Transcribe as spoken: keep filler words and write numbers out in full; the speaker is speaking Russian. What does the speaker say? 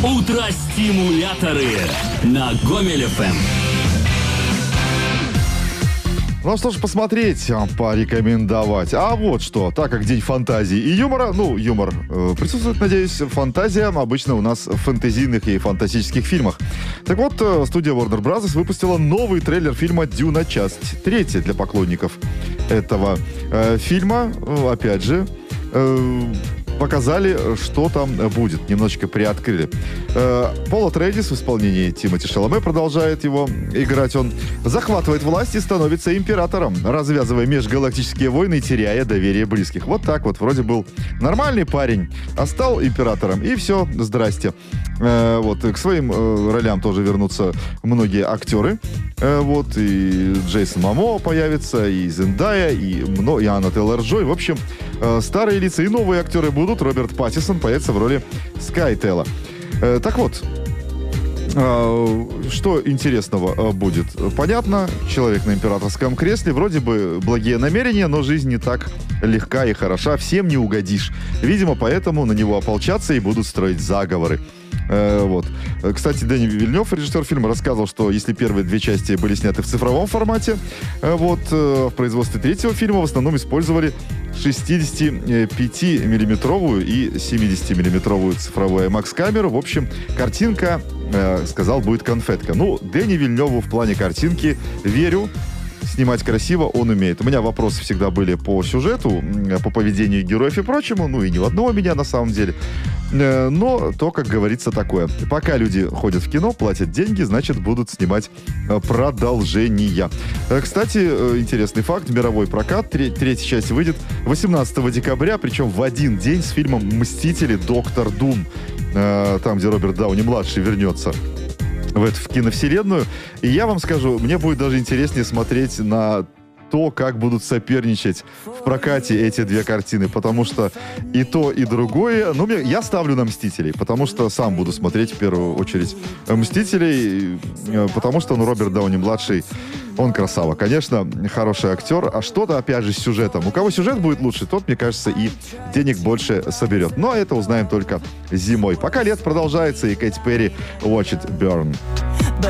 Утро-стимуляторы на Гомель эф эм. Ну что ж, посмотреть, порекомендовать. А вот что, так как день фантазии и юмора, ну, юмор э, присутствует, надеюсь, фантазия обычно у нас в фэнтезийных и фантастических фильмах. Так вот, э, студия Warner Bros. Выпустила новый трейлер фильма «Дюна. Часть третья» для поклонников этого э, фильма. Опять же, э, показали, что там будет. Немножечко приоткрыли. Э, Пол Атрейдис в исполнении Тимоти Шаломе продолжает его играть. Он захватывает власть и становится императором, развязывая межгалактические войны и теряя доверие близких. Вот так вот. Вроде был нормальный парень, а стал императором. И все, здрасте. Э, вот. К своим э, ролям тоже вернутся многие актеры. Э, вот. И Джейсон Момо появится, и Зендая, и, мно, и Анна Тейлор-Джой. В общем, э, старые лица и новые актеры будут. Роберт Паттинсон появится в роли Скайтелла. Э, так вот, э, что интересного э, будет? Понятно, человек на императорском кресле, вроде бы благие намерения, но жизнь не так легка и хороша, всем не угодишь. Видимо, поэтому на него ополчатся и будут строить заговоры. Э, вот. Кстати, Дэни Вильнёв, режиссер фильма, рассказывал, что если первые две части были сняты в цифровом формате, э, вот, э, в производстве третьего фильма в основном использовали шестидесятипятимиллиметровую и семидесятимиллиметровую цифровую IMAX-камеру. В общем, картинка, э, сказал, будет конфетка. Ну, Дэни Вильнёву в плане картинки верю. Снимать красиво он умеет. У меня вопросы всегда были по сюжету, по поведению героев и прочему. Ну, и ни у одного меня, на самом деле. Но то, как говорится, такое. Пока люди ходят в кино, платят деньги, значит, будут снимать продолжения. Кстати, интересный факт. Мировой прокат. Третья часть выйдет восемнадцатого декабря, причем в один день с фильмом «Мстители. Доктор Дум». Там, где Роберт Дауни-младший вернется в эту в киновселенную. И я вам скажу, мне будет даже интереснее смотреть на то, как будут соперничать в прокате эти две картины, потому что и то, и другое, ну, я ставлю на «Мстителей», потому что сам буду смотреть в первую очередь «Мстителей», потому что, ну, Роберт Дауни-младший, он красава. Конечно, хороший актер, а что-то, опять же, с сюжетом. У кого сюжет будет лучше, тот, мне кажется, и денег больше соберет. Но это узнаем только зимой. Пока лето продолжается, и Кэти Перри «Watch It Burn».